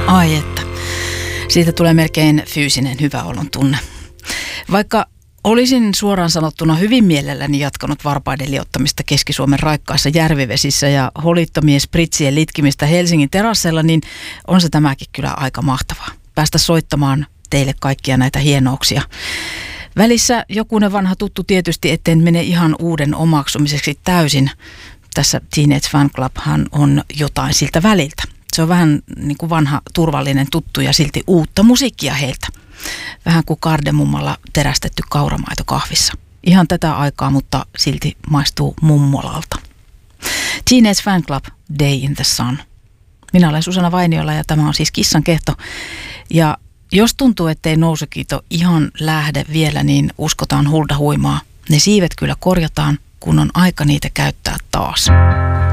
Ai että. Siitä tulee melkein fyysinen hyvä olon tunne. Vaikka olisin suoraan sanottuna hyvin mielelläni jatkanut varpaiden liottamista Keski-Suomen raikkaissa järvivesissä ja holittomien spritsien litkimistä Helsingin terassella, niin on se tämäkin kyllä aika mahtavaa. Päästä soittamaan teille kaikkia näitä hienouksia. Välissä jokunen vanha tuttu tietysti, etten mene ihan uuden omaksumiseksi täysin. Tässä Teenage Fanclubhan on jotain siltä väliltä. Se on vähän niin kuin vanha turvallinen tuttu ja silti uutta musiikkia heiltä. Vähän kuin kardemummalla terästetty kauramaito kahvissa. Ihan tätä aikaa, mutta silti maistuu mummolalta. Teenage Fanclub, Day in the Sun. Minä olen Susanna Vainiola ja tämä on siis Kissan kehto. Ja jos tuntuu, ettei nousukiito ihan lähde vielä, niin uskotaan Hulda Huimaa. Ne siivet kyllä korjataan, kun on aika niitä käyttää taas.